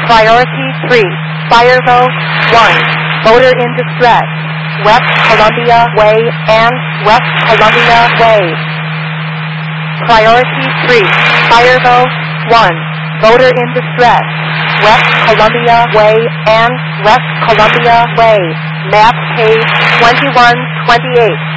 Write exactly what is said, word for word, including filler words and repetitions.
Priority three, Fireville one, voter in distress, West Columbia Way and West Columbia Way. Priority three, Fireville one, voter in distress, West Columbia Way and West Columbia Way. Map page twenty-one twenty-eight.